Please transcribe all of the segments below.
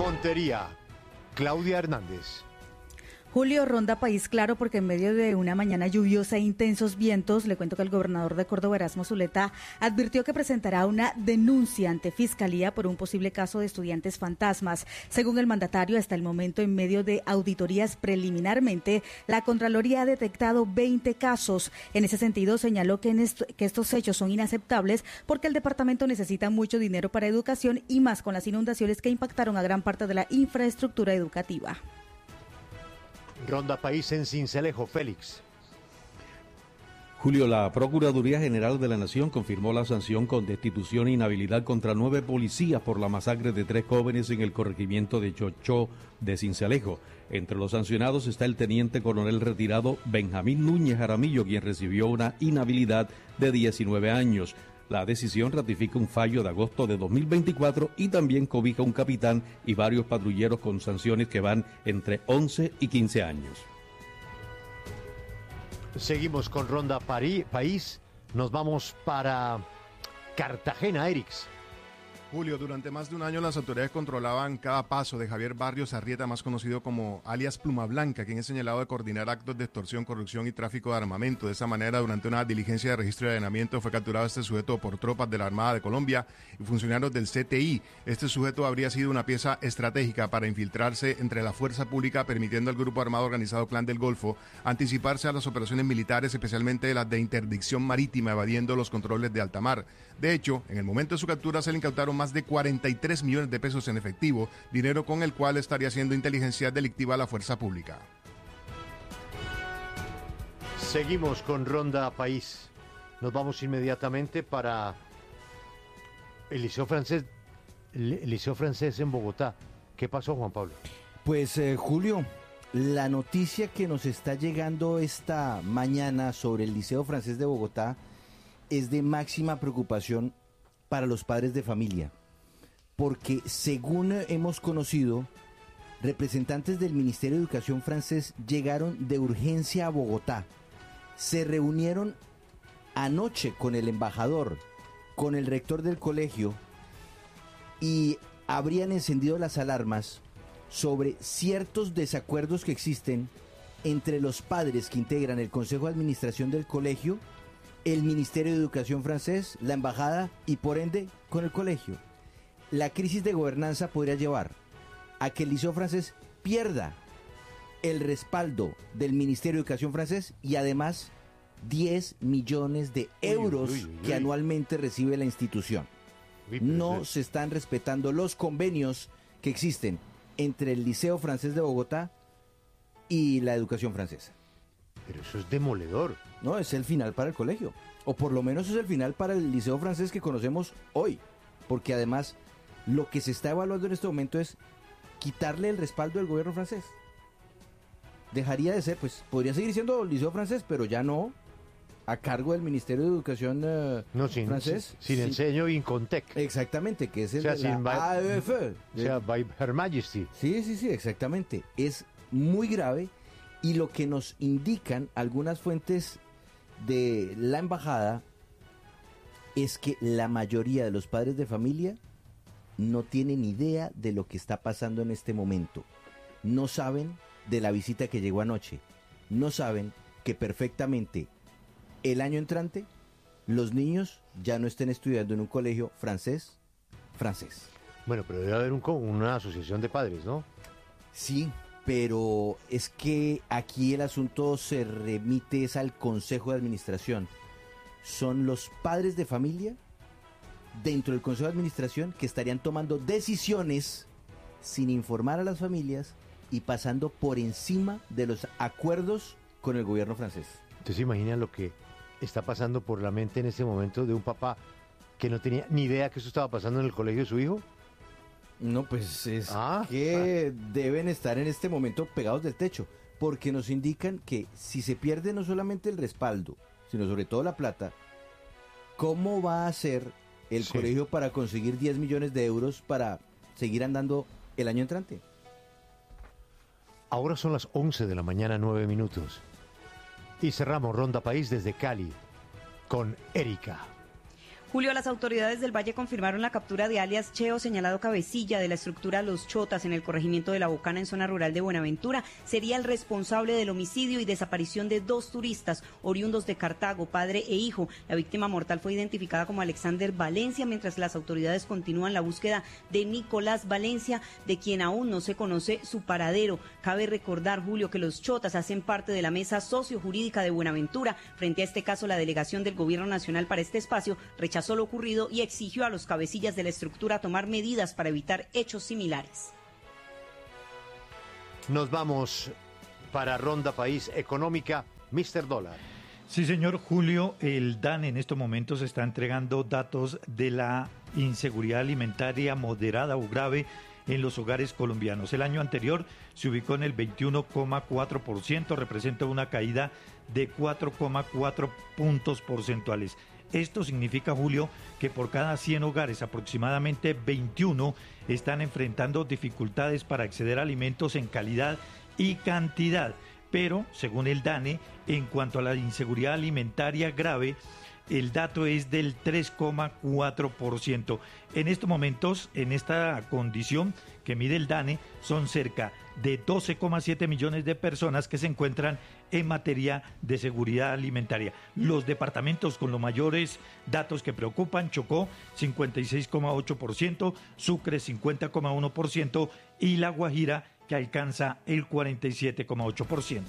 Montería, Claudia Hernández. Julio, ronda país claro porque en medio de una mañana lluviosa e intensos vientos, le cuento que el gobernador de Córdoba, Erasmo Zuleta, advirtió que presentará una denuncia ante Fiscalía por un posible caso de estudiantes fantasmas. Según el mandatario, hasta el momento, en medio de auditorías preliminarmente, la Contraloría ha detectado 20 casos. En ese sentido, señaló que estos hechos son inaceptables porque el departamento necesita mucho dinero para educación y más con las inundaciones que impactaron a gran parte de la infraestructura educativa. Ronda país en Sincelejo, Félix. Julio, la Procuraduría General de la Nación confirmó la sanción con destitución e inhabilidad contra 9 policías por la masacre de 3 jóvenes en el corregimiento de Chochó de Sincelejo. Entre los sancionados está el teniente coronel retirado Benjamín Núñez Jaramillo, quien recibió una inhabilidad de 19 años. La decisión ratifica un fallo de agosto de 2024 y también cobija un capitán y varios patrulleros con sanciones que van entre 11 y 15 años. Seguimos con Ronda País. Nos vamos para Cartagena, Erix. Julio, durante más de un año las autoridades controlaban cada paso de Javier Barrios Arrieta, más conocido como alias Pluma Blanca, quien es señalado de coordinar actos de extorsión, corrupción y tráfico de armamento. De esa manera, durante una diligencia de registro y allanamiento, fue capturado este sujeto por tropas de la Armada de Colombia y funcionarios del CTI. Este sujeto habría sido una pieza estratégica para infiltrarse entre la fuerza pública, permitiendo al grupo armado organizado Clan del Golfo anticiparse a las operaciones militares, especialmente las de interdicción marítima, evadiendo los controles de alta mar. De hecho, en el momento de su captura se le incautaron más de 43 millones de pesos en efectivo, dinero con el cual estaría haciendo inteligencia delictiva a la fuerza pública. Seguimos con Ronda País. Nos vamos inmediatamente para el Liceo Francés en Bogotá. ¿Qué pasó, Juan Pablo? Pues, Julio, la noticia que nos está llegando esta mañana sobre el Liceo Francés de Bogotá es de máxima preocupación para los padres de familia, porque según hemos conocido, representantes del Ministerio de Educación francés llegaron de urgencia a Bogotá, se reunieron anoche con el embajador, con el rector del colegio y habrían encendido las alarmas sobre ciertos desacuerdos que existen entre los padres que integran el Consejo de Administración del colegio, el Ministerio de Educación francés, la embajada y por ende con el colegio. La crisis de gobernanza podría llevar a que el Liceo francés pierda el respaldo del Ministerio de Educación francés y además 10 millones de euros que anualmente recibe la institución. No se están respetando los convenios que existen entre el Liceo Francés de Bogotá y la educación francesa. Pero eso es demoledor. No, es el final para el colegio. O por lo menos es el final para el Liceo Francés que conocemos hoy. Porque además, lo que se está evaluando en este momento es quitarle el respaldo del gobierno francés. Dejaría de ser, pues, podría seguir siendo el Liceo Francés, pero ya no a cargo del Ministerio de Educación francés. Sin el sello Incontec. Exactamente, que es el de la AEF. O sea, by Her Majesty. Sí, exactamente. Es muy grave. Y lo que nos indican algunas fuentes de la embajada es que la mayoría de los padres de familia no tienen idea de lo que está pasando en este momento. No saben de la visita que llegó anoche. No saben que perfectamente el año entrante los niños ya no estén estudiando en un colegio francés. Bueno, pero debe haber una asociación de padres, ¿no? Sí, pero es que aquí el asunto se remite al Consejo de Administración. Son los padres de familia dentro del Consejo de Administración que estarían tomando decisiones sin informar a las familias y pasando por encima de los acuerdos con el gobierno francés. Entonces imaginan lo que está pasando por la mente en este momento de un papá que no tenía ni idea que eso estaba pasando en el colegio de su hijo. No, pues es que deben estar en este momento pegados del techo, porque nos indican que si se pierde no solamente el respaldo, sino sobre todo la plata, ¿cómo va a hacer el colegio para conseguir 10 millones de euros para seguir andando el año entrante? Ahora son las 11 de la mañana, 9 minutos. Y cerramos Ronda País desde Cali con Erika. Julio, las autoridades del Valle confirmaron la captura de alias Cheo, señalado cabecilla de la estructura Los Chotas en el corregimiento de La Bocana, en zona rural de Buenaventura. Sería el responsable del homicidio y desaparición de 2 turistas oriundos de Cartago, padre e hijo. La víctima mortal fue identificada como Alexander Valencia, mientras las autoridades continúan la búsqueda de Nicolás Valencia, de quien aún no se conoce su paradero. Cabe recordar, Julio, que Los Chotas hacen parte de la mesa sociojurídica de Buenaventura. Frente a este caso, la delegación del Gobierno Nacional para este espacio rechazó lo ocurrido y exigió a los cabecillas de la estructura tomar medidas para evitar hechos similares. Nos vamos para Ronda País Económica, Mr. Dólar. Sí, señor Julio, el DANE en estos momentos está entregando datos de la inseguridad alimentaria moderada o grave en los hogares colombianos. El año anterior se ubicó en el 21,4%, representa una caída de 4,4 puntos porcentuales. Esto significa, Julio, que por cada 100 hogares aproximadamente 21 están enfrentando dificultades para acceder a alimentos en calidad y cantidad. Pero, según el DANE, en cuanto a la inseguridad alimentaria grave, el dato es del 3,4%. En estos momentos, en esta condición que mide el DANE, son cerca de 12,7 millones de personas que se encuentran en materia de seguridad alimentaria. Los departamentos con los mayores datos que preocupan: Chocó 56,8%, Sucre 50,1% y La Guajira, que alcanza el 47,8%.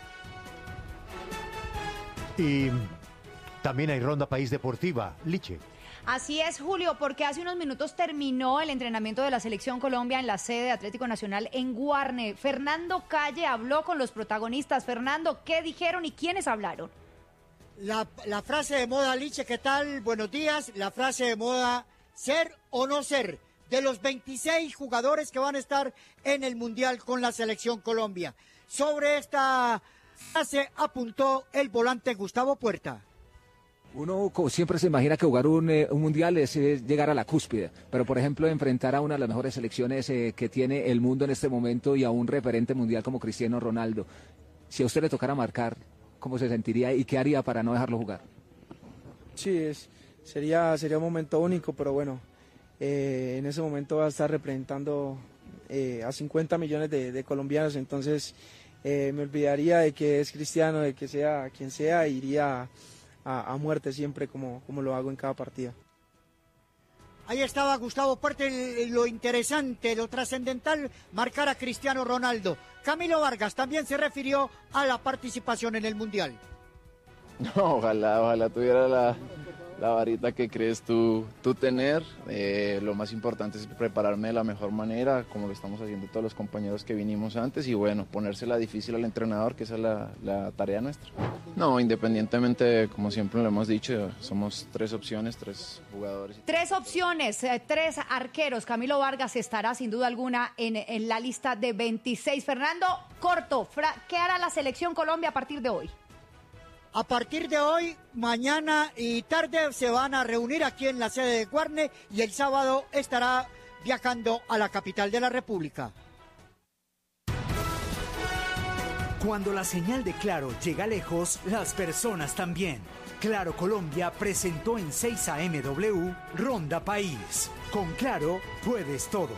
Y también hay Ronda País Deportiva, Liche. Así es, Julio, porque hace unos minutos terminó el entrenamiento de la Selección Colombia en la sede de Atlético Nacional en Guarne. Fernando Calle habló con los protagonistas. Fernando, ¿qué dijeron y quiénes hablaron? La frase de moda, Liche, ¿qué tal? Buenos días. La frase de moda, ser o no ser, de los 26 jugadores que van a estar en el Mundial con la Selección Colombia. Sobre esta frase apuntó el volante Gustavo Puerta. Uno siempre se imagina que jugar un mundial es llegar a la cúspide, pero por ejemplo enfrentar a una de las mejores selecciones que tiene el mundo en este momento y a un referente mundial como Cristiano Ronaldo, si a usted le tocara marcar, ¿cómo se sentiría y qué haría para no dejarlo jugar? Sí, sería un momento único, pero bueno, en ese momento va a estar representando a 50 millones de colombianos, entonces me olvidaría de que es Cristiano, de que sea quien sea, iría a muerte siempre como lo hago en cada partida. Ahí estaba Gustavo Puerta, lo interesante, lo trascendental, marcar a Cristiano Ronaldo. Camilo Vargas también se refirió a la participación en el Mundial. No, ojalá tuviera la varita que crees tú tener. Lo más importante es prepararme de la mejor manera, como lo estamos haciendo todos los compañeros que vinimos antes, y bueno, ponérsela difícil al entrenador, que esa es la tarea nuestra. No, independientemente, como siempre lo hemos dicho, somos 3 opciones, 3 jugadores. 3 opciones, 3 arqueros. Camilo Vargas estará sin duda alguna en la lista de 26. Fernando, corto, ¿qué hará la Selección Colombia a partir de hoy? A partir de hoy, mañana y tarde se van a reunir aquí en la sede de Guarne y el sábado estará viajando a la capital de la República. Cuando la señal de Claro llega lejos, las personas también. Claro Colombia presentó en 6 AMW Ronda País. Con Claro puedes todo.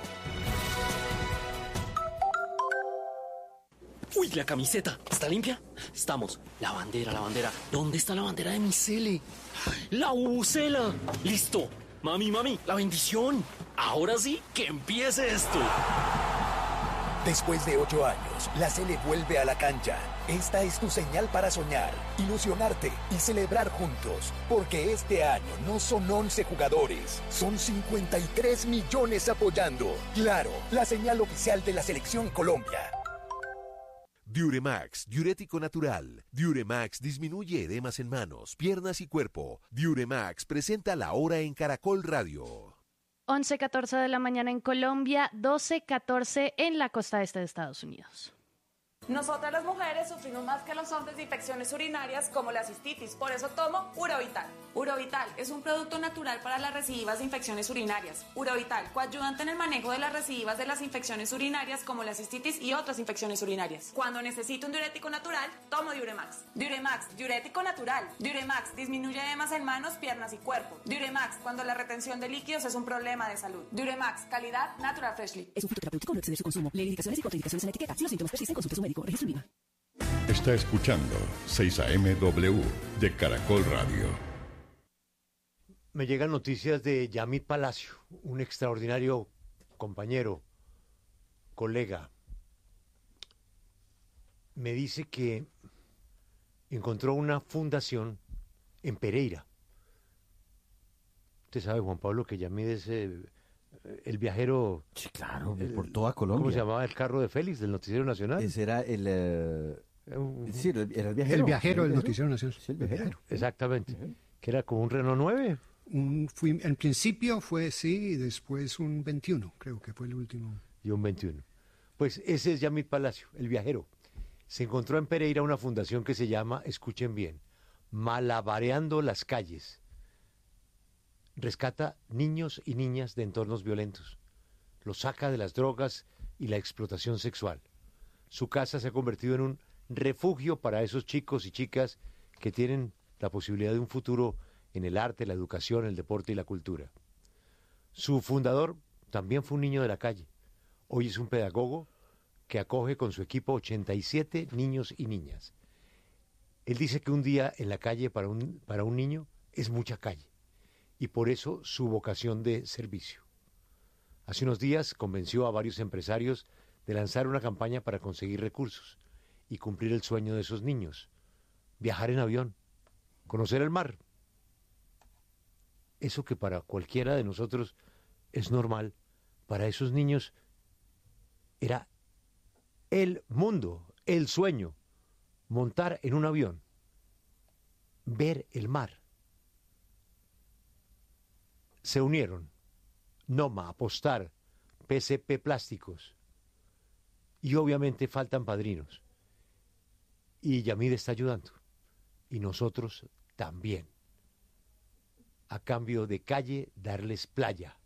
Uy, la camiseta, ¿está limpia? Estamos. La bandera. ¿Dónde está la bandera de mi Cele? ¡La bubucela! ¡Listo! Mami, la bendición. Ahora sí, que empiece esto. Después de 8 años, la Cele vuelve a la cancha. Esta es tu señal para soñar, ilusionarte y celebrar juntos. Porque este año no son 11 jugadores, son 53 millones apoyando. Claro, la señal oficial de la Selección Colombia. Diuremax, diurético natural. Diuremax disminuye edemas en manos, piernas y cuerpo. Diuremax presenta La Hora en Caracol Radio. 11:14 de la mañana en Colombia, 12:14 en la costa este de Estados Unidos. Nosotras las mujeres sufrimos más que los hombres de infecciones urinarias como la cistitis, por eso tomo Urovital. Urovital es un producto natural para las recidivas de infecciones urinarias. Urovital, coadyuvante en el manejo de las recidivas de las infecciones urinarias como la cistitis y otras infecciones urinarias. Cuando necesito un diurético natural, tomo Diuremax. Diuremax, diurético natural. Diuremax disminuye edemas en manos, piernas y cuerpo. Diuremax, cuando la retención de líquidos es un problema de salud. Diuremax, calidad Natural Freshly. Es un fitoterapéutico, no exceder su consumo. Lee indicaciones y contraindicaciones en la etiqueta. Si los síntomas persisten, consulte a su médico. Registro IVA. Está escuchando 6am de Caracol Radio. Me llegan noticias de Yamid Palacio, un extraordinario compañero, colega. Me dice que encontró una fundación en Pereira. Usted sabe, Juan Pablo, que Yamid es el viajero. Sí, claro, por toda Colombia. ¿Cómo se llamaba el carro de Félix del Noticiero Nacional? Ese era sí, era el viajero. El viajero del Noticiero Nacional. Sí, el viajero. Exactamente. Que era como un Renault 9. En principio fue, sí, y después un 21, creo que fue el último. Y un 21. Pues ese es Yamid Palacio, el viajero. Se encontró en Pereira una fundación que se llama, escuchen bien, Malabareando las Calles. Rescata niños y niñas de entornos violentos. Los saca de las drogas y la explotación sexual. Su casa se ha convertido en un refugio para esos chicos y chicas que tienen la posibilidad de un futuro en el arte, la educación, el deporte y la cultura. Su fundador también fue un niño de la calle. Hoy es un pedagogo que acoge con su equipo 87 niños y niñas. Él dice que un día en la calle para un niño es mucha calle, y por eso su vocación de servicio. Hace unos días convenció a varios empresarios de lanzar una campaña para conseguir recursos y cumplir el sueño de esos niños: viajar en avión, conocer el mar. Eso que para cualquiera de nosotros es normal, para esos niños era el mundo, el sueño: montar en un avión, ver el mar. Se unieron Noma, Apostar, PCP Plásticos, y obviamente faltan padrinos. Y Yamid está ayudando, y nosotros también. A cambio de calle, darles playa.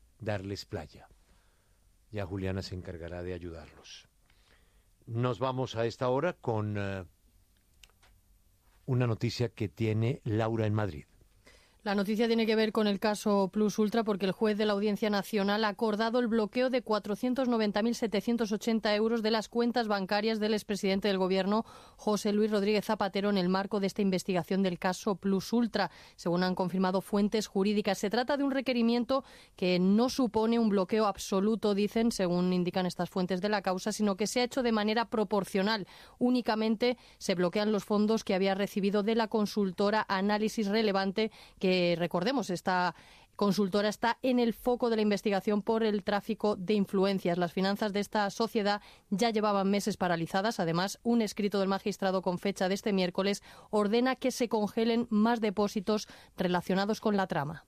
Ya Juliana se encargará de ayudarlos. Nos vamos a esta hora con una noticia que tiene Laura en Madrid. La noticia tiene que ver con el caso Plus Ultra, porque el juez de la Audiencia Nacional ha acordado el bloqueo de 490.780 euros de las cuentas bancarias del expresidente del Gobierno, José Luis Rodríguez Zapatero, en el marco de esta investigación del caso Plus Ultra. Según han confirmado fuentes jurídicas, se trata de un requerimiento que no supone un bloqueo absoluto, dicen, según indican estas fuentes de la causa, sino que se ha hecho de manera proporcional. Únicamente se bloquean los fondos que había recibido de la consultora Análisis Relevante, que recordemos, esta consultora está en el foco de la investigación por el tráfico de influencias. Las finanzas de esta sociedad ya llevaban meses paralizadas. Además, un escrito del magistrado con fecha de este miércoles ordena que se congelen más depósitos relacionados con la trama.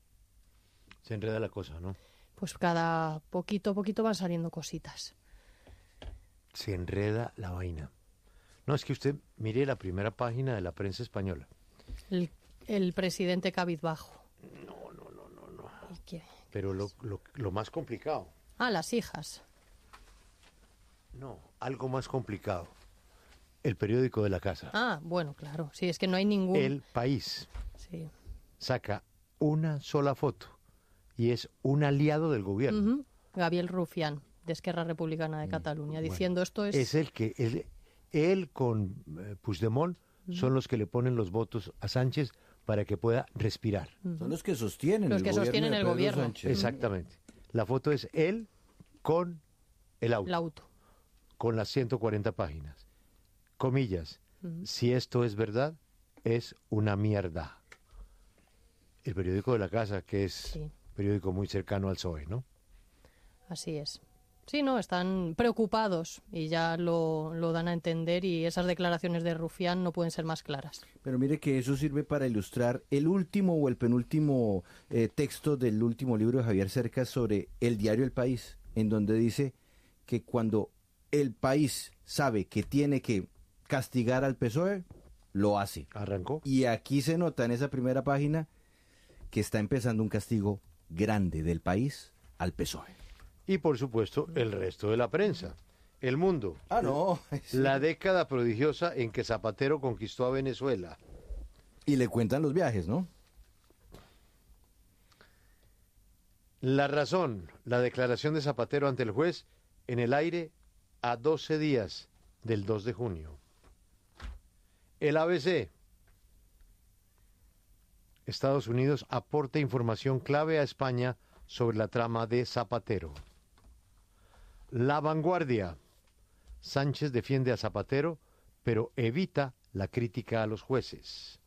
Se enreda la cosa, ¿no? Pues cada poquito van saliendo cositas. Se enreda la vaina. No, es que usted mire la primera página de la prensa española. El presidente cabizbajo. No. ¿Y qué? Pero lo más complicado. Las hijas. No, algo más complicado. El periódico de la casa. Bueno, claro. Sí, es que no hay ningún... El País. Sí. Saca una sola foto y es un aliado del gobierno. Gabriel Rufián, de Esquerra Republicana de Cataluña, diciendo esto es... Es el que... Él con Puigdemont son los que le ponen los votos a Sánchez para que pueda respirar. Son los que sostienen el gobierno. Sánchez. Exactamente. La foto es él con el auto. Con las 140 páginas. Comillas. Si esto es verdad, es una mierda. El periódico de la casa, que es periódico muy cercano al PSOE, ¿no? Así es. Sí, no, están preocupados y ya lo dan a entender, y esas declaraciones de Rufián no pueden ser más claras. Pero mire que eso sirve para ilustrar el último o el penúltimo texto del último libro de Javier Cercas sobre el diario El País, en donde dice que cuando el país sabe que tiene que castigar al PSOE, lo hace. Arrancó. Y aquí se nota en esa primera página que está empezando un castigo grande del país al PSOE. Y por supuesto, el resto de la prensa. El Mundo. Ah, no. La década prodigiosa en que Zapatero conquistó a Venezuela. Y le cuentan los viajes, ¿no? La Razón, la declaración de Zapatero ante el juez en el aire a 12 días del 2 de junio. El ABC. Estados Unidos aporta información clave a España sobre la trama de Zapatero. La Vanguardia. Sánchez defiende a Zapatero, pero evita la crítica a los jueces.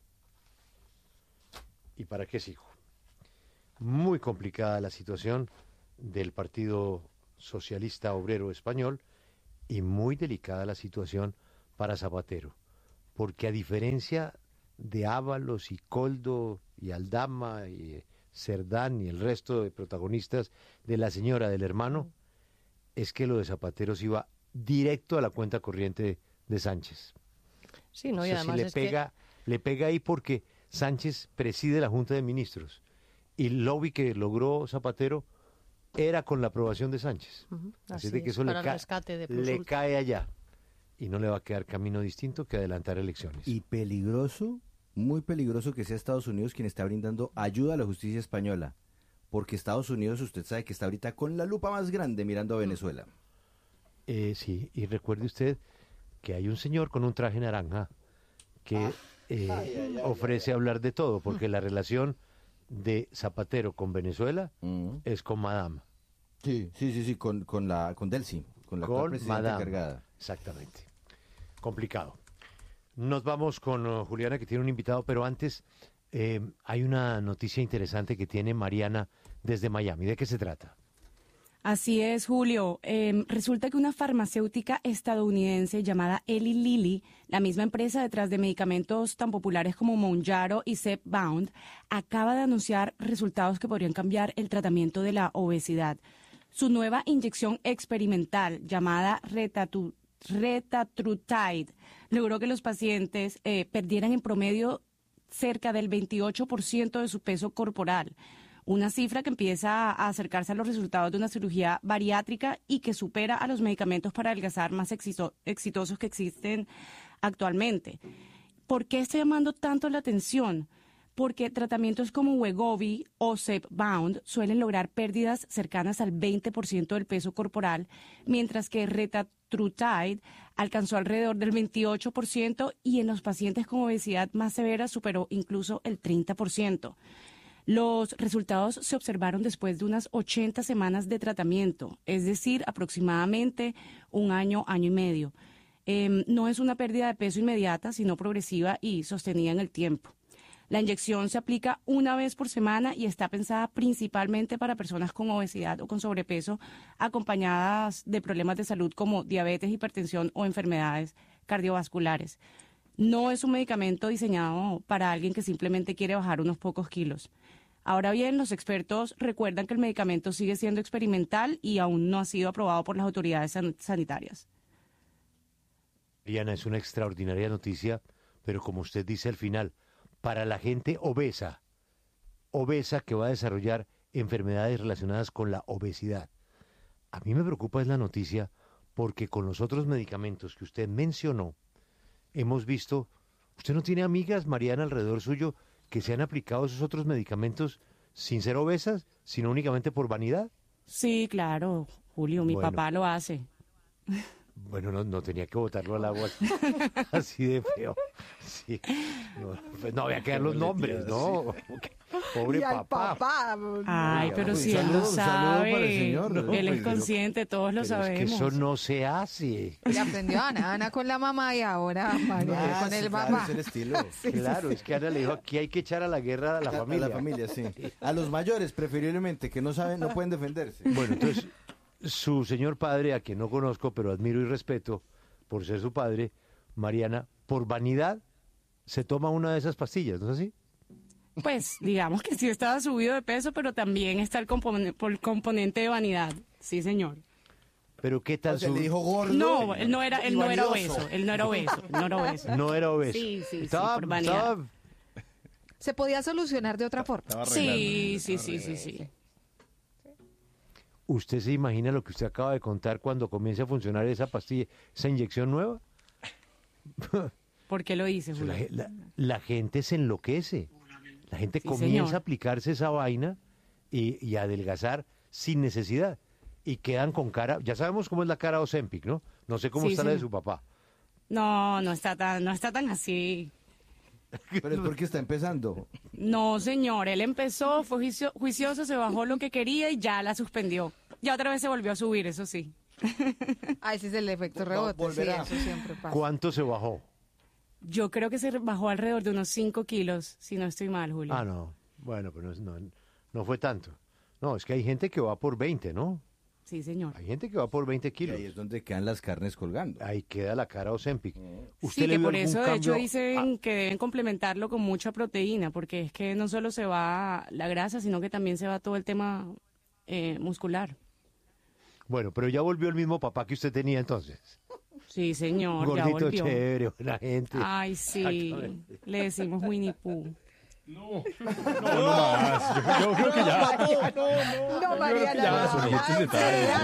¿Y para qué sigo? Muy complicada la situación del Partido Socialista Obrero Español y muy delicada la situación para Zapatero, porque a diferencia de Ábalos y Coldo y Aldama y Cerdán y el resto de protagonistas de la señora del hermano, es que lo de Zapatero se iba directo a la cuenta corriente de Sánchez. Sí, no, y además le pega ahí porque Sánchez preside la Junta de Ministros y el lobby que logró Zapatero era con la aprobación de Sánchez. Así de que eso le cae allá y no le va a quedar camino distinto que adelantar elecciones. Y peligroso, muy peligroso que sea Estados Unidos quien está brindando ayuda a la justicia española, porque Estados Unidos usted sabe que está ahorita con la lupa más grande mirando a Venezuela. Sí, y recuerde usted que hay un señor con un traje naranja que ofrece hablar de todo, porque la relación de Zapatero con Venezuela es con Madame. Sí, con Delcy, con la actual presidenta encargada. Exactamente. Complicado. Nos vamos con Juliana, que tiene un invitado, pero antes hay una noticia interesante que tiene Mariana desde Miami. ¿De qué se trata? Así es, Julio. Resulta que una farmacéutica estadounidense llamada Eli Lilly, la misma empresa detrás de medicamentos tan populares como Mounjaro y Zepbound, acaba de anunciar resultados que podrían cambiar el tratamiento de la obesidad. Su nueva inyección experimental, llamada Retatrutide, logró que los pacientes perdieran en promedio cerca del 28% de su peso corporal. Una cifra que empieza a acercarse a los resultados de una cirugía bariátrica y que supera a los medicamentos para adelgazar más exitosos que existen actualmente. ¿Por qué está llamando tanto la atención? Porque tratamientos como Wegovy o Zepbound suelen lograr pérdidas cercanas al 20% del peso corporal, mientras que Retatrutide alcanzó alrededor del 28% y en los pacientes con obesidad más severa superó incluso el 30%. Los resultados se observaron después de unas 80 semanas de tratamiento, es decir, aproximadamente un año, año y medio. No es una pérdida de peso inmediata, sino progresiva y sostenida en el tiempo. La inyección se aplica una vez por semana y está pensada principalmente para personas con obesidad o con sobrepeso, acompañadas de problemas de salud como diabetes, hipertensión o enfermedades cardiovasculares. No es un medicamento diseñado para alguien que simplemente quiere bajar unos pocos kilos. Ahora bien, los expertos recuerdan que el medicamento sigue siendo experimental y aún no ha sido aprobado por las autoridades sanitarias. Diana, es una extraordinaria noticia, pero como usted dice al final, para la gente obesa que va a desarrollar enfermedades relacionadas con la obesidad. A mí me preocupa es la noticia porque con los otros medicamentos que usted mencionó, hemos visto, ¿usted no tiene amigas, Mariana, alrededor suyo, que se han aplicado esos otros medicamentos sin ser obesas, sino únicamente por vanidad? Sí, claro, Julio, mi papá lo hace. Bueno, no tenía que botarlo al agua así de feo. Sí. No había que dar los nombres, ¿no? Pobre papá. Ay, pero si él lo sabe, él es consciente, todos lo sabemos. Es que eso no se hace. Y aprendió Ana con la mamá y ahora María con el papá. Es el estilo. Claro, es que Ana le dijo, aquí hay que echar a la guerra a la familia. A la familia, sí. A los mayores, preferiblemente, que no saben, no pueden defenderse. Bueno, entonces, su señor padre, a quien no conozco, pero admiro y respeto por ser su padre, Mariana, por vanidad, se toma una de esas pastillas, ¿no es así? Pues, digamos que sí estaba subido de peso, pero también está el componente de vanidad. Sí, señor. Pero ¿qué tal O sea, le dijo gordo. No, él no era valioso. obeso. Él no era obeso. No era obeso. Sí, por vanidad. Se podía solucionar de otra forma. Sí. ¿Usted se imagina lo que usted acaba de contar cuando comience a funcionar esa pastilla, esa inyección nueva? ¿Por qué lo dice, Julio? La gente se enloquece. La gente Sí, comienza señor. a aplicarse esa vaina y a adelgazar sin necesidad. Y quedan con cara, ya sabemos cómo es la cara de Ozempic, ¿no? No sé cómo Sí, está la de señor. su papá. No está tan así. Pero es porque está empezando. No, señor, él empezó, fue juicioso, se bajó lo que quería y ya la suspendió. Ya otra vez se volvió a subir, eso sí. Ah, ese es el efecto rebote. Sí, volverá. eso siempre pasa. ¿Cuánto se bajó? Yo creo que se bajó alrededor de unos 5 kilos, si no estoy mal, Julio. Ah, no. Bueno, pero no fue tanto. No, es que hay gente que va por 20, ¿no? Sí, señor. Hay gente que va por 20 Y kilos. ahí es donde quedan las carnes colgando. Ahí queda la cara Ozempic. Sí, que vio por algún eso de hecho cambio? dicen que deben complementarlo con mucha proteína, porque es que no solo se va la grasa, sino que también se va todo el tema muscular. Bueno, pero ya volvió el mismo papá que usted tenía entonces. Sí, señor, ya Gordito, volvió. chévere, buena gente. Ay, sí, Exactamente. le decimos Winnie Pooh. No más. Yo creo que ya. No, Mariana. Ya, son muchos detalles.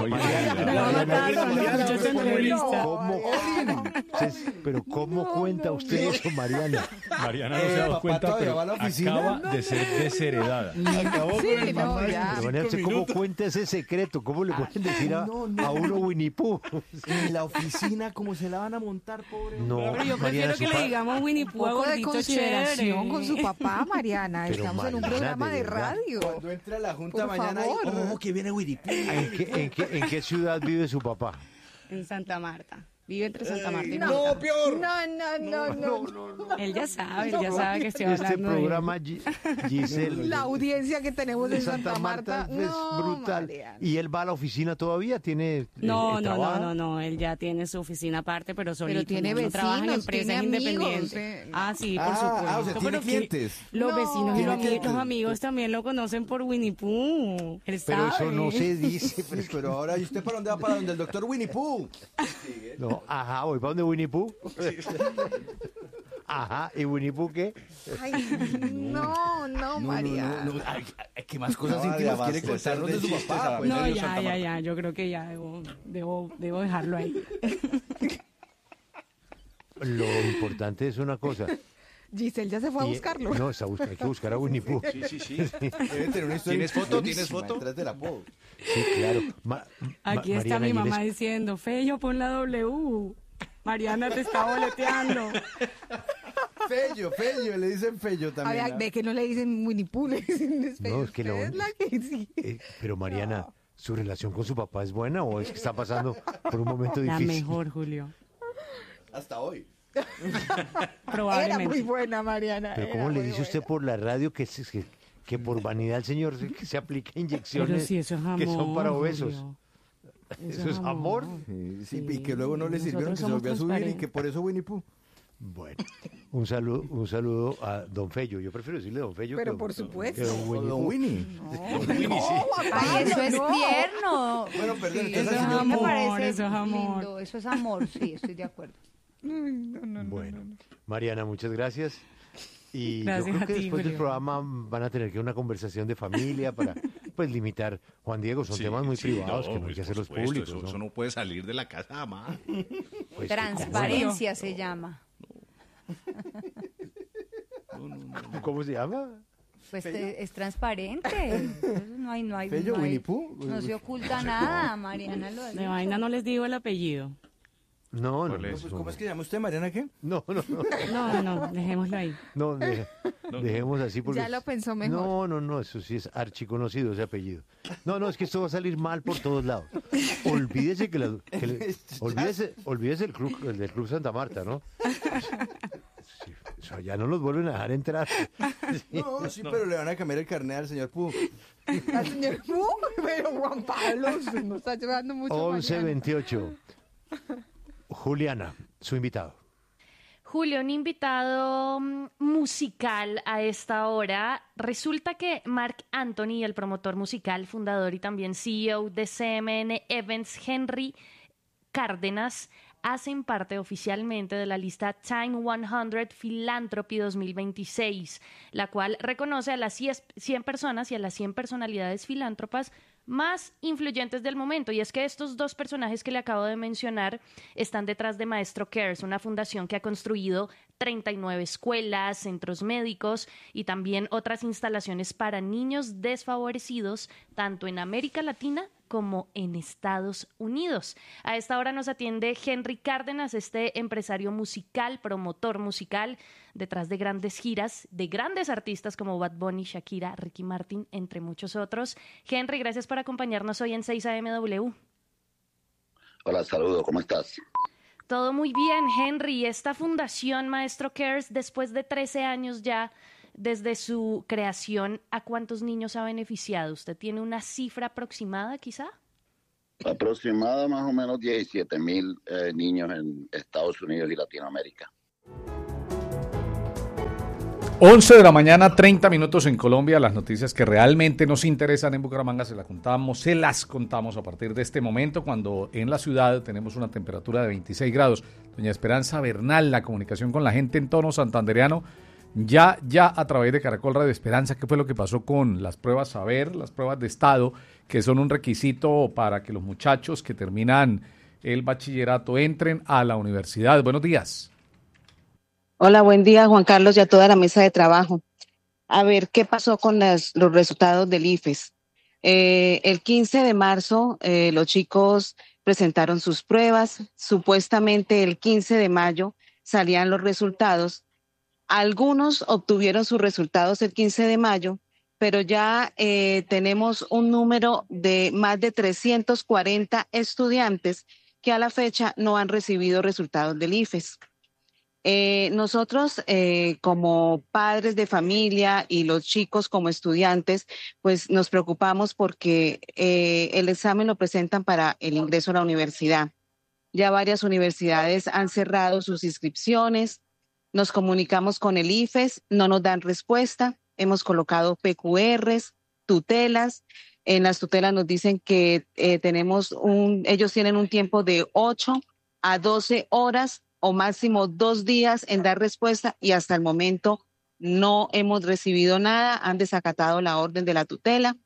Pero ¿cómo cuenta usted eso, Mariana? Mariana no se ha dado papá cuenta, todavía pero va a la oficina. acaba de ser desheredada. Sí, no, ya. Pero Mariana, ¿usted cómo cuenta ese secreto? ¿Cómo le pueden decir a uno Winnie Pooh? En la oficina, ¿cómo se la van a montar, pobre? No, Pero yo Mariana, prefiero que su le pa- digamos Winnie Un Pooh a poco de gordito consideración chévere. con su papá, Mariana. Pero Estamos en un Mariana, programa de de verdad. radio. Cuando entre a la junta Por mañana, favor. que viene Winnie Pooh. ¿En qué ciudad vive su papá? En Santa Marta. Vive entre Santa Marta y No, Bogotá. peor. No. Él ya sabe que estoy Este hablando de él. programa, Giselle, La audiencia que tenemos en Santa Marta. es No, brutal. Mariana. ¿Y él va a la oficina todavía? ¿Tiene No, él ya tiene su oficina aparte, pero solito. tiene no trabaja en vecinos, empresas tiene amigos, independientes. Ah, sí, por o supuesto. sea, tiene pero que clientes. los No. vecinos y Tiene los clientes. amigos también lo conocen por Winnie Pooh. Él Pero eso sabe. no se dice. Sí, pero ahora, ¿y usted para dónde va? Para donde el doctor Winnie Pooh. No, ajá, voy para donde Winnie Pooh. Ajá, ¿y Winnie Pooh qué? Ay, no, Mariana. No. Ay, ¿qué más cosas íntimas quiere contarnos de su papá? Pues, No, señor Santa Marta. ya, yo creo que ya debo dejarlo ahí. Lo importante es una cosa. Giselle ya se fue a y- buscarlo. No, hay que buscar a Winnie Pooh. Sí. Debe tener una historia ¿Tienes foto? buenísima detrás de la Pooh. Sí, claro. Aquí está Mariana, mi y mamá eres- diciendo, Fello, pon la W. Mariana te está boleteando. Fello, le dicen Fello A también. ver, ve que no le dicen Winnie Pooh, le dicen No, es que lo- Usted es la que sí. Pero Mariana, ¿su relación con su papá es buena o es que está pasando por un momento La difícil? mejor, Julio. Hasta hoy. Probablemente. Era muy buena, Mariana. Pero era ¿cómo le muy dice usted por la radio que por vanidad el señor se aplica inyecciones Pero si eso es amor, que son para obesos? Julio. ¿Eso es amor? Sí, y que luego no le sirvieron, que se nosotros volvió a somos subir y transparentes. que por eso Winnie Pooh. Bueno, un saludo a Don Fello. Yo prefiero decirle Don Fello Pero que por supuesto. que Don Winnie Don Pooh. Winnie. Ay, eso es no. tierno. Bueno, perdón, Sí, entonces, eso señor me Pooh. parece Eso es amor. lindo. Eso es amor, sí, estoy de acuerdo. Bueno, Mariana, muchas gracias. Y Gracias yo creo a que ti, después del Julio. programa van a tener que una conversación de familia para pues limitar. Juan Diego, son temas muy privados que no hay que hacerlos públicos. ¿no? Eso no puede salir de la casa, mamá. Pues, Transparencia se llama. ¿Cómo se llama? Pues es transparente. No hay, Fello, no hay- Winnie Pooh. no se oculta nada, Mariana lo ha De dicho. vaina no les digo el apellido. No, Pues, ¿cómo es que llama usted, Mariana, qué? No, No, dejémoslo ahí. No, dejemos así porque... Ya lo pensó mejor. No, eso sí es archiconocido ese apellido. No, es que esto va a salir mal por todos lados. Olvídese olvídese el del Club Santa Marta, ¿no? Sí, o sea, ya no los vuelven a dejar entrar. No, sí, pero le van a cambiar el carnet al señor Pooh. Al señor Pooh, pero Juan Pablo se nos está llevando mucho. 11:28. Juliana, su invitado. Julio, un invitado musical a esta hora. Resulta que Marc Anthony, el promotor musical, fundador y también CEO de CMN Events, Henry Cárdenas, hacen parte oficialmente de la lista Time 100 Philanthropy 2026, la cual reconoce a las 100 personas y a las 100 personalidades filántropas más influyentes del momento. Y es que estos dos personajes que le acabo de mencionar están detrás de Maestro Cares, una fundación que ha construido 39 escuelas, centros médicos y también otras instalaciones para niños desfavorecidos, tanto en América Latina como en Estados Unidos. A esta hora nos atiende Henry Cárdenas, este empresario musical, promotor musical, detrás de grandes giras, de grandes artistas como Bad Bunny, Shakira, Ricky Martin, entre muchos otros. Henry, gracias por acompañarnos hoy en 6AMW. Hola, saludos, ¿cómo estás? Todo muy bien, Henry. Esta fundación Maestro Cares, después de 13 años ya, desde su creación, ¿a cuántos niños ha beneficiado? ¿Usted tiene una cifra aproximada, quizá? Aproximada más o menos 17,000 niños en Estados Unidos y Latinoamérica. 11 de la mañana, 30 minutos en Colombia. Las noticias que realmente nos interesan en Bucaramanga se las contamos a partir de este momento, cuando en la ciudad tenemos una temperatura de 26 grados. Doña Esperanza Bernal, la comunicación con la gente en tono santandereano, ya a través de Caracol Radio. Esperanza, ¿qué fue lo que pasó con las pruebas saber, las pruebas de estado, que son un requisito para que los muchachos que terminan el bachillerato entren a la universidad? Buenos días. Hola, buen día, Juan Carlos, y a toda la mesa de trabajo. A ver, ¿qué pasó con los resultados del IFES? El 15 de marzo los chicos presentaron sus pruebas. Supuestamente el 15 de mayo salían los resultados. Algunos obtuvieron sus resultados el 15 de mayo, pero ya tenemos un número de más de 340 estudiantes que a la fecha no han recibido resultados del IFES. Nosotros como padres de familia y los chicos como estudiantes, pues nos preocupamos porque el examen lo presentan para el ingreso a la universidad. Ya varias universidades han cerrado sus inscripciones, nos comunicamos con el IFES, no nos dan respuesta, hemos colocado PQRs, tutelas. En las tutelas nos dicen que ellos tienen un tiempo de 8 a 12 horas o máximo 2 días en dar respuesta, y hasta el momento no hemos recibido nada, han desacatado la orden de la tutela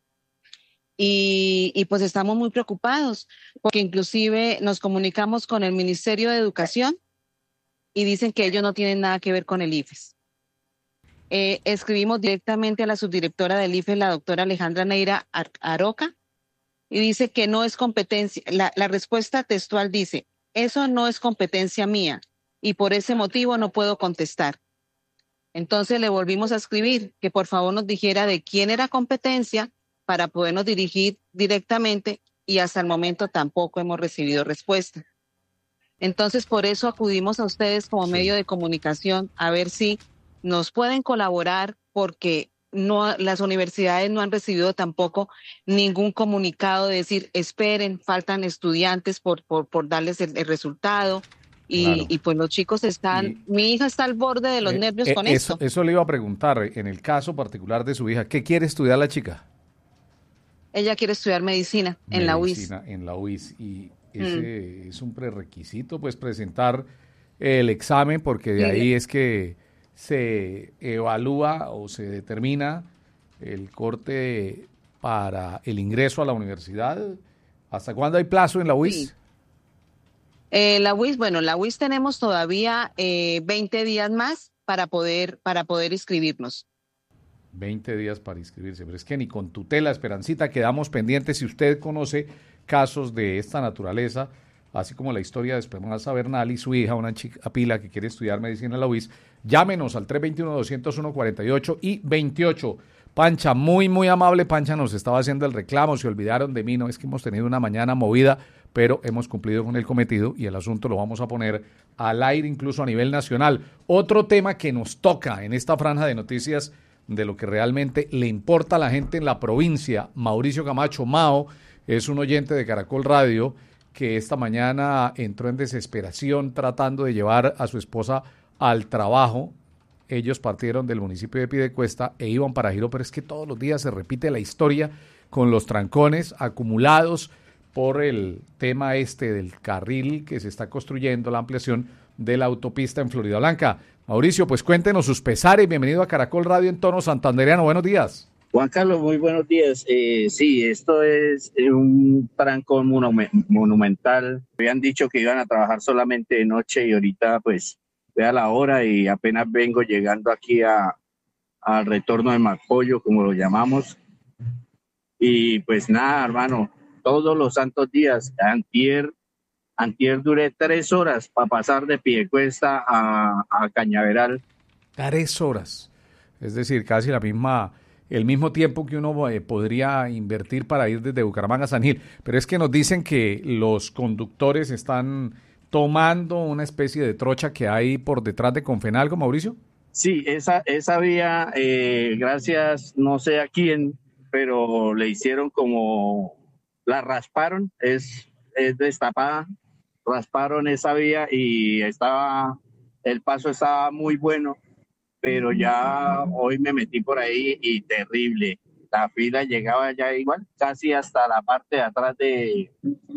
y pues estamos muy preocupados porque inclusive nos comunicamos con el Ministerio de Educación y dicen que ellos no tienen nada que ver con el IFES. Escribimos directamente a la subdirectora del IFES, la doctora Alejandra Neira Aroca, y dice que no es competencia, la respuesta textual dice: eso no es competencia mía y por ese motivo no puedo contestar. Entonces le volvimos a escribir que por favor nos dijera de quién era competencia para podernos dirigir directamente, y hasta el momento tampoco hemos recibido respuesta. Entonces por eso acudimos a ustedes como medio de comunicación a ver si nos pueden colaborar, porque las universidades no han recibido tampoco ningún comunicado de decir esperen, faltan estudiantes por darles el resultado. Y pues los chicos mi hija está al borde de los nervios con esto. Eso le iba a preguntar, en el caso particular de su hija, ¿qué quiere estudiar la chica? Ella quiere estudiar medicina en la UIS. En la UIS, y ese es un prerequisito, pues presentar el examen, porque de ahí es que se evalúa o se determina el corte para el ingreso a la universidad. ¿Hasta cuándo hay plazo en la UIS? Sí. La UIS tenemos todavía 20 días más para poder inscribirnos. 20 días para inscribirse, pero es que ni con tutela, Esperancita, quedamos pendientes. Si usted conoce casos de esta naturaleza, así como la historia de Esperanza Bernal y su hija, una chica Pila que quiere estudiar medicina en la UIS, llámenos al 321-201-48 y 28. Pancha, muy amable, Pancha nos estaba haciendo el reclamo, se olvidaron de mí, no es que hemos tenido una mañana movida, pero hemos cumplido con el cometido y el asunto lo vamos a poner al aire incluso a nivel nacional. Otro tema que nos toca en esta franja de noticias de lo que realmente le importa a la gente en la provincia, Mauricio Camacho Mao es un oyente de Caracol Radio que esta mañana entró en desesperación tratando de llevar a su esposa al trabajo. Ellos partieron del municipio de Piedecuesta e iban para Girón, pero es que todos los días se repite la historia con los trancones acumulados por el tema del carril que se está construyendo, la ampliación de la autopista en Florida Blanca. Mauricio, pues cuéntenos sus pesares. Bienvenido a Caracol Radio en tono santandereano. Buenos días. Juan Carlos, muy buenos días. Sí, esto es un trancón monumental. Habían dicho que iban a trabajar solamente de noche y ahorita pues vea la hora y apenas vengo llegando aquí al retorno de Marpollo, como lo llamamos. Y pues nada, hermano, todos los santos días, antier duré 3 horas para pasar de Piedecuesta a Cañaveral. 3 horas, es decir, casi el mismo tiempo que uno podría invertir para ir desde Bucaramanga a San Gil. Pero es que nos dicen que los conductores están tomando una especie de trocha que hay por detrás de Confenalco, Mauricio. Sí, esa vía, gracias, no sé a quién, pero le hicieron la rasparon, es destapada, rasparon esa vía y el paso estaba muy bueno, pero ya hoy me metí por ahí y terrible. La fila llegaba ya igual, casi hasta la parte de atrás de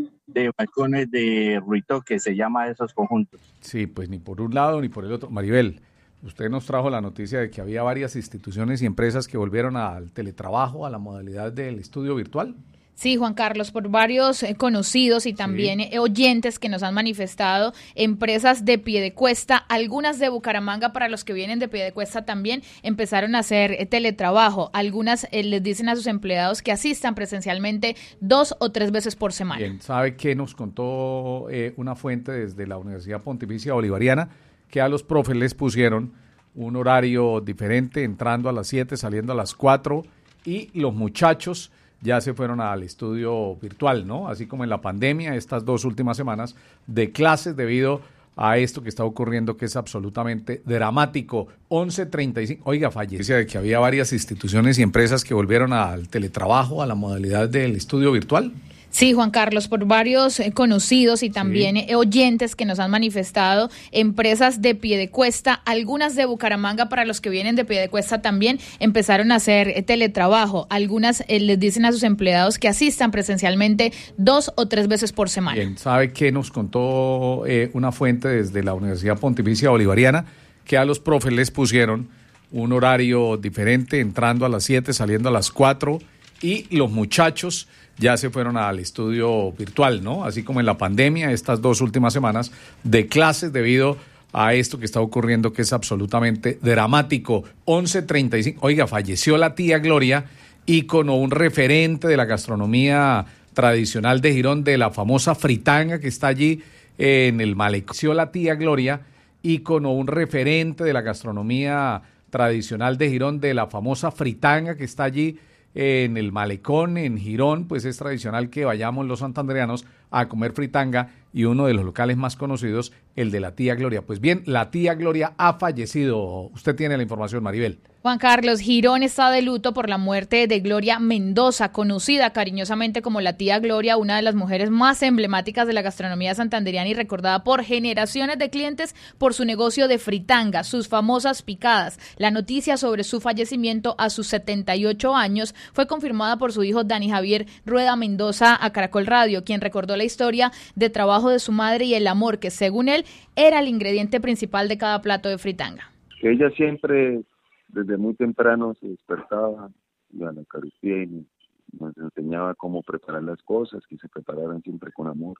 balcones de Ruito, que se llama esos conjuntos. Sí, pues ni por un lado ni por el otro. Maribel, usted nos trajo la noticia de que había varias instituciones y empresas que volvieron al teletrabajo, a la modalidad del estudio virtual. Sí, Juan Carlos, por varios conocidos y también oyentes que nos han manifestado, empresas de Piedecuesta, algunas de Bucaramanga, para los que vienen de Piedecuesta también empezaron a hacer teletrabajo. Algunas les dicen a sus empleados que asistan presencialmente 2 o 3 veces por semana. Bien, ¿sabe qué nos contó una fuente desde la Universidad Pontificia Bolivariana? Que a los profes les pusieron un horario diferente, entrando a las 7, saliendo a las 4, y los muchachos ya se fueron al estudio virtual, ¿no? Así como en la pandemia, estas 2 últimas semanas de clases debido a esto que está ocurriendo, que es absolutamente dramático. 11:35. Oiga, falleció de que había varias instituciones y empresas que volvieron al teletrabajo, a la modalidad del estudio virtual. Sí, Juan Carlos, por varios conocidos y también oyentes que nos han manifestado, empresas de Piedecuesta, algunas de Bucaramanga, para los que vienen de Piedecuesta también empezaron a hacer teletrabajo. Algunas les dicen a sus empleados que asistan presencialmente 2 o 3 veces por semana. Bien, ¿sabe qué nos contó una fuente desde la Universidad Pontificia Bolivariana? Que a los profes les pusieron un horario diferente, entrando a las 7, saliendo a las 4, y los muchachos ya se fueron al estudio virtual, ¿no? Así como en la pandemia, estas 2 últimas semanas de clases debido a esto que está ocurriendo, que es absolutamente dramático. 11:35. Oiga, falleció la tía Gloria, ícono, un referente de la gastronomía tradicional de Girón, de la famosa fritanga que está allí en el malecón. Falleció la tía Gloria, ícono, un referente de la gastronomía tradicional de Girón, de la famosa fritanga que está allí en el malecón, en Girón. Pues es tradicional que vayamos los santandereanos a comer fritanga, y uno de los locales más conocidos, el de la tía Gloria. Pues bien, la tía Gloria ha fallecido. Usted tiene la información, Maribel. Juan Carlos, Girón está de luto por la muerte de Gloria Mendoza, conocida cariñosamente como la tía Gloria, una de las mujeres más emblemáticas de la gastronomía santandereana y recordada por generaciones de clientes por su negocio de fritanga, sus famosas picadas. La noticia sobre su fallecimiento a sus 78 años fue confirmada por su hijo Dani Javier Rueda Mendoza a Caracol Radio, quien recordó la historia de trabajo de su madre y el amor que, según él, era el ingrediente principal de cada plato de fritanga. Ella siempre, desde muy temprano, se despertaba a la Eucaristía y nos enseñaba cómo preparar las cosas, que se prepararan siempre con amor,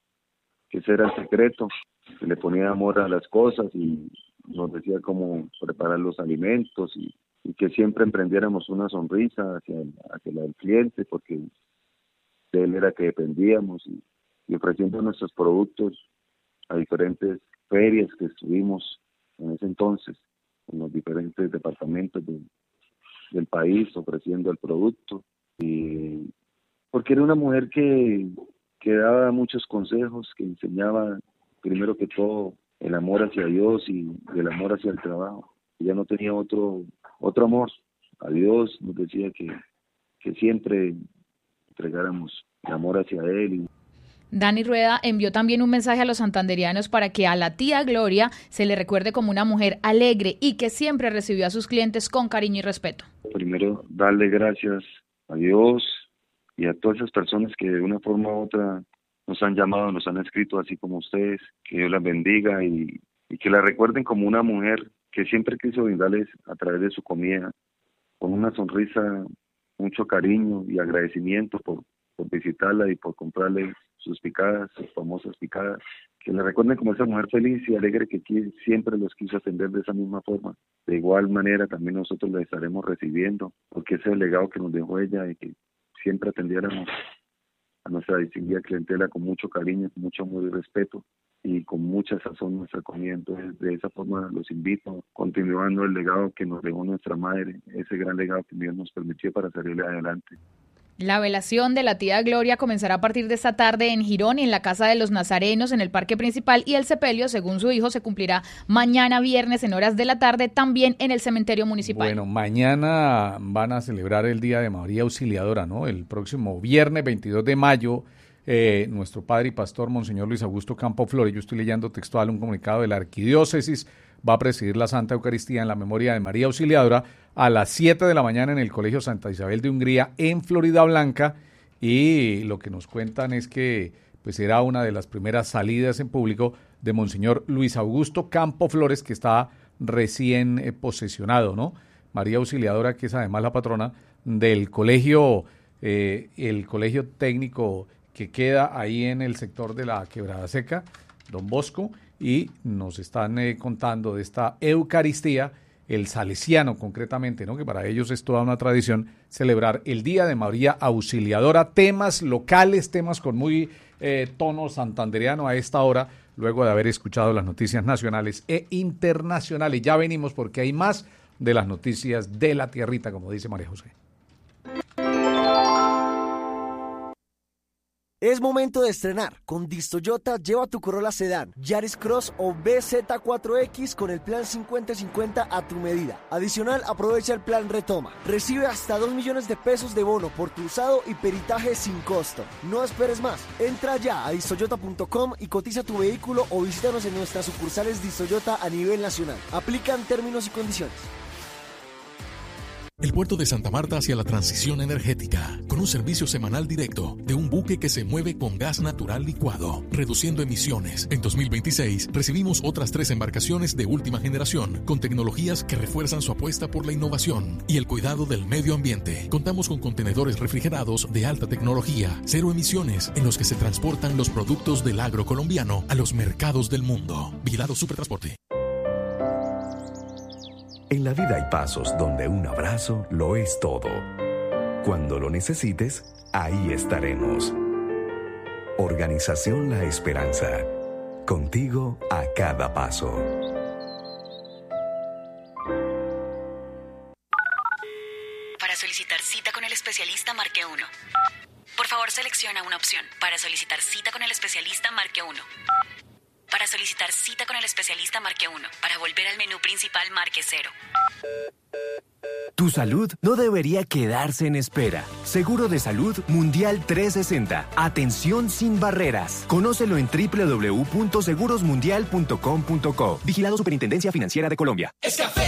que ese era el secreto, que le ponía amor a las cosas y nos decía cómo preparar los alimentos y que siempre emprendiéramos una sonrisa hacia la del cliente, porque de él era que dependíamos, y ofreciendo nuestros productos a diferentes ferias que estuvimos en ese entonces, en los diferentes departamentos del país, ofreciendo el producto, y porque era una mujer que daba muchos consejos, que enseñaba primero que todo el amor hacia Dios y el amor hacia el trabajo. Ella no tenía otro amor a Dios, nos decía que siempre entregáramos el amor hacia Él. Dani Rueda envió también un mensaje a los santanderianos para que a la tía Gloria se le recuerde como una mujer alegre y que siempre recibió a sus clientes con cariño y respeto. Primero, darle gracias a Dios y a todas esas personas que de una forma u otra nos han llamado, nos han escrito, así como ustedes. Que Dios las bendiga y que la recuerden como una mujer que siempre quiso brindarles a través de su comida, con una sonrisa, mucho cariño y agradecimiento por visitarla y por comprarle sus picadas, sus famosas picadas. Que la recuerden como esa mujer feliz y alegre que siempre los quiso atender de esa misma forma. De igual manera también nosotros la estaremos recibiendo, porque ese es el legado que nos dejó ella, y que siempre atendiéramos a nuestra distinguida clientela con mucho cariño, con mucho amor y respeto, y con mucha sazón nuestra comida. Entonces, de esa forma los invito, continuando el legado que nos dejó nuestra madre, ese gran legado que Dios nos permitió para salir adelante. La velación de la tía Gloria comenzará a partir de esta tarde en Girón, en la Casa de los Nazarenos, en el Parque Principal, y el sepelio, según su hijo, se cumplirá mañana viernes en horas de la tarde, también en el cementerio municipal. Bueno, mañana van a celebrar el Día de María Auxiliadora, ¿no? El próximo viernes 22 de mayo, nuestro padre y pastor, Monseñor Luis Augusto Campo Flores, yo estoy leyendo textual un comunicado de la Arquidiócesis, va a presidir la Santa Eucaristía en la memoria de María Auxiliadora a las 7 de la mañana en el Colegio Santa Isabel de Hungría en Florida Blanca, y lo que nos cuentan es que pues será una de las primeras salidas en público de Monseñor Luis Augusto Campo Flores, que está recién posesionado, ¿no? María Auxiliadora, que es además la patrona del colegio, el colegio técnico que queda ahí en el sector de la Quebrada Seca, Don Bosco, y nos están contando de esta Eucaristía, el salesiano concretamente, ¿no? Que para ellos es toda una tradición celebrar el Día de María Auxiliadora, temas locales, temas con muy tono santandereano a esta hora, luego de haber escuchado las noticias nacionales e internacionales. Ya venimos porque hay más de las noticias de la tierrita, como dice María José. Es momento de estrenar. Con Distoyota lleva tu Corolla Sedán, Yaris Cross o BZ4X con el plan 50-50 a tu medida. Adicional, aprovecha el plan Retoma. Recibe hasta 2 millones de pesos de bono por tu usado y peritaje sin costo. No esperes más. Entra ya a distoyota.com y cotiza tu vehículo o visítanos en nuestras sucursales Distoyota a nivel nacional. Aplican términos y condiciones. El puerto de Santa Marta hacia la transición energética, con un servicio semanal directo de un buque que se mueve con gas natural licuado, reduciendo emisiones. En 2026 recibimos otras 3 embarcaciones de última generación, con tecnologías que refuerzan su apuesta por la innovación y el cuidado del medio ambiente. Contamos con contenedores refrigerados de alta tecnología, 0 emisiones, en los que se transportan los productos del agro colombiano a los mercados del mundo. Vigilado Supertransporte. En la vida hay pasos donde un abrazo lo es todo. Cuando lo necesites, ahí estaremos. Organización La Esperanza. Contigo a cada paso. Para solicitar cita con el especialista, marque 1. Por favor, selecciona una opción. Para solicitar cita con el especialista, marque 1. Para solicitar cita con el especialista, marque 1. Para volver al menú principal, marque 0. Tu salud no debería quedarse en espera. Seguro de Salud Mundial 360. Atención sin barreras. Conócelo en www.segurosmundial.com.co. Vigilado Superintendencia Financiera de Colombia.